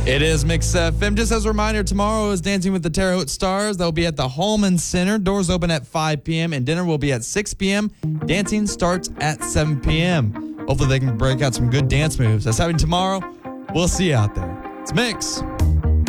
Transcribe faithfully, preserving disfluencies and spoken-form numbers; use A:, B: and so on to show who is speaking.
A: It is Mix F M. Just as a reminder, tomorrow is Dancing with the Terre Haute Stars. They'll be at the Holman Center. Doors open at five p.m. and dinner will be at six p.m. Dancing starts at seven p.m. Hopefully they can break out some good dance moves. That's happening tomorrow. We'll see you out there. It's Mix.